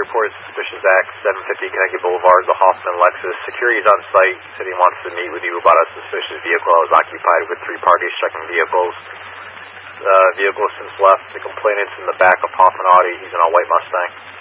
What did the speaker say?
reported suspicious act, 750 Connecticut Boulevard, the Hoffman Lexus. Security is on site. Said he wants to meet with you about a suspicious vehicle that was occupied with 3 parties checking vehicles. The vehicle has since left. The complainant's in the back of Hoffman Audi. He's in a white Mustang.